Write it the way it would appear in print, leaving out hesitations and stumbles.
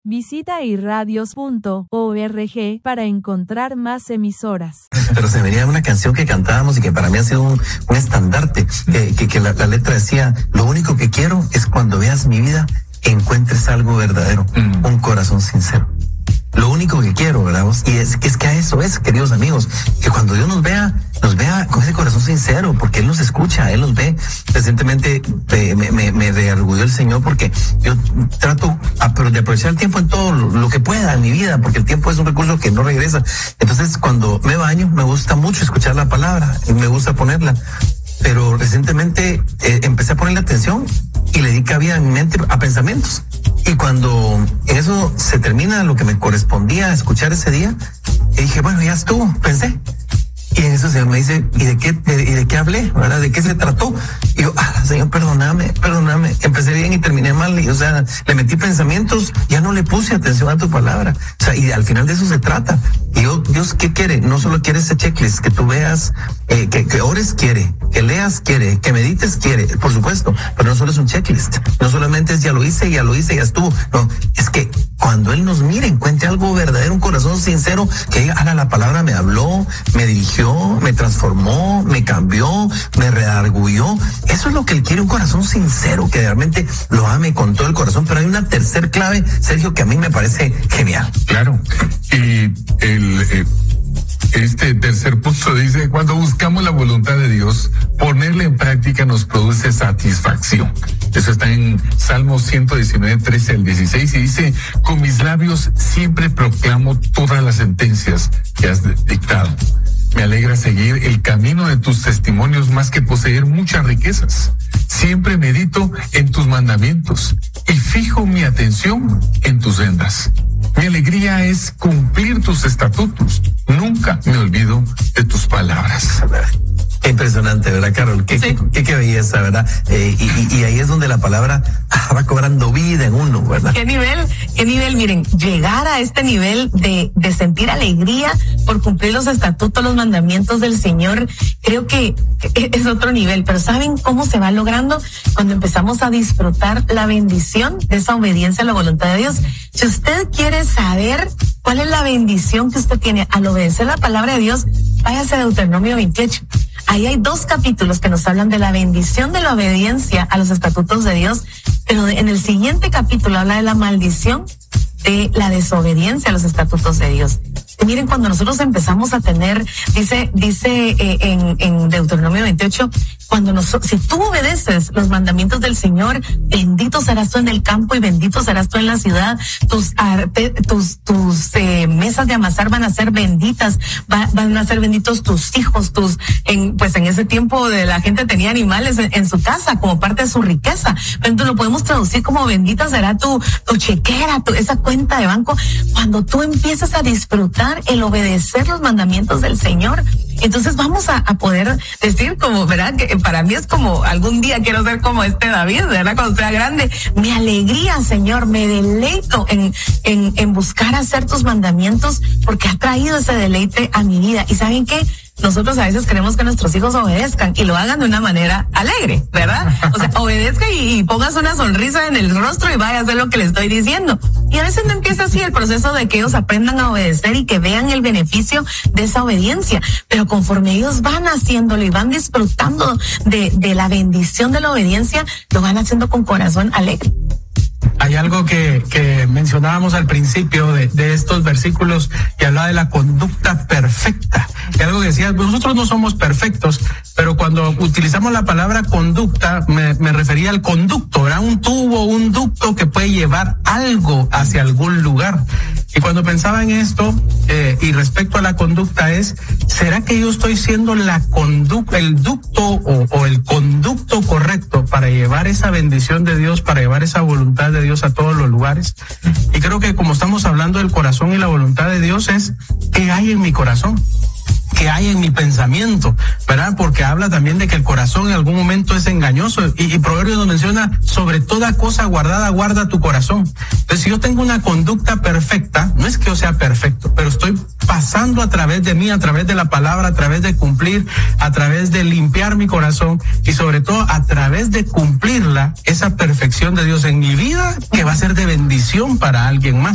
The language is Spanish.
Visita irradios.org para encontrar más emisoras. Pero se venía una canción que cantábamos y que para mí ha sido un estandarte, que la letra decía: lo único que quiero es cuando veas mi vida encuentres algo verdadero, un corazón sincero. Lo único que quiero, ¿verdad? Y es que a eso es, queridos amigos, que cuando Dios nos vea con ese corazón sincero, porque Él nos escucha, Él nos ve. Recientemente me reargulló el Señor porque yo trato de aprovechar el tiempo en todo lo que pueda en mi vida, porque el tiempo es un recurso que no regresa. Entonces, cuando me baño, me gusta mucho escuchar la palabra y me gusta ponerla. Pero recientemente empecé a ponerle atención y le di cabida en mi mente a pensamientos. Y cuando eso se termina, lo que me correspondía escuchar ese día, dije, bueno, ya estuvo, pensé. Y en eso el Señor me dice, ¿y de qué hablé? ¿Verdad? ¿De qué se trató? Y yo, Señor, perdóname. Empecé bien y terminé mal. Y, le metí pensamientos, ya no le puse atención a tu palabra. Y al final de eso se trata. Y Dios, ¿qué quiere? No solo quiere ese checklist, que tú veas, que ores quiere, que leas quiere, que medites quiere, por supuesto. Pero no solo es un checklist. No solamente es ya lo hice, ya estuvo. No, es que cuando Él nos mire, encuentre algo verdadero, un corazón sincero, que diga, la palabra me habló, me dirigió, me transformó, me cambió, me redargulló. Eso es lo que Él quiere, un corazón sincero, que realmente lo ame con todo el corazón. Pero hay una tercer clave, Sergio, que a mí me parece genial. Claro. Y este tercer punto dice: cuando buscamos la voluntad de Dios, ponerla en práctica nos produce satisfacción. Eso está en Salmos 119, 13 al 16, y dice: con mis labios siempre proclamo todas las sentencias que has dictado. Me alegra seguir el camino de tus testimonios más que poseer muchas riquezas. Siempre medito en tus mandamientos y fijo mi atención en tus sendas. Mi alegría es cumplir tus estatutos. Nunca me olvido de tus palabras. Qué impresionante, ¿verdad, Carol? Qué belleza, ¿verdad? Y ahí es donde la palabra va cobrando vida en uno, ¿verdad? ¿Qué nivel? Miren, llegar a este nivel de sentir alegría por cumplir los estatutos, los mandamientos del Señor, creo que es otro nivel. Pero ¿saben cómo se va logrando? Cuando empezamos a disfrutar la bendición de esa obediencia a la voluntad de Dios. Si usted quiere saber cuál es la bendición que usted tiene al obedecer la palabra de Dios, váyase a Deuteronomio 28. Ahí hay 2 capítulos que nos hablan de la bendición de la obediencia a los estatutos de Dios, pero en el siguiente capítulo habla de la maldición de la desobediencia a los estatutos de Dios. Y miren, cuando nosotros empezamos a tener, dice en Deuteronomio 28, si tú obedeces los mandamientos del Señor, bendito serás tú en el campo y bendito serás tú en la ciudad. Tus mesas de amasar van a ser benditas, van a ser benditos tus hijos, en ese tiempo la gente tenía animales en su casa como parte de su riqueza. Entonces lo podemos traducir como bendita será tu chequera, esa cuenta de banco. Cuando tú empiezas a disfrutar el obedecer los mandamientos del Señor, entonces vamos a poder decir, como, ¿verdad? Que para mí es como algún día quiero ser como David, ¿verdad? Cuando sea grande, mi alegría, Señor, me deleito en buscar hacer tus mandamientos, porque ha traído ese deleite a mi vida. ¿Y saben qué? Nosotros a veces queremos que nuestros hijos obedezcan y lo hagan de una manera alegre, ¿verdad? O sea, obedezca y pongas una sonrisa en el rostro y vaya a hacer lo que le estoy diciendo. Y a veces no empieza así el proceso de que ellos aprendan a obedecer y que vean el beneficio de esa obediencia. Pero conforme ellos van haciéndolo y van disfrutando de la bendición de la obediencia, lo van haciendo con corazón alegre. Hay algo que mencionábamos al principio de estos versículos que habla de la conducta perfecta. Y algo que decía, nosotros no somos perfectos, pero cuando utilizamos la palabra conducta, me refería al conducto, ¿verdad? Un tubo, un ducto que puede llevar algo hacia algún lugar. Y cuando pensaba en esto, y respecto a la conducta ¿será que yo estoy siendo el ducto o el conducto correcto para llevar esa bendición de Dios, para llevar esa voluntad de Dios a todos los lugares? Y creo que como estamos hablando del corazón y la voluntad de Dios, es ¿qué hay en mi corazón? ¿Qué hay en mi pensamiento? ¿Verdad? Porque habla también de que el corazón en algún momento es engañoso, y Proverbios nos menciona: sobre toda cosa guardada, guarda tu corazón. Entonces, si yo tengo una conducta perfecta, no es que yo sea perfecto, pero estoy pasando a través de mí, a través de la palabra, a través de cumplir, a través de limpiar mi corazón, y sobre todo a través de cumplirla, esa perfección de Dios en mi vida, que va a ser de bendición para alguien más.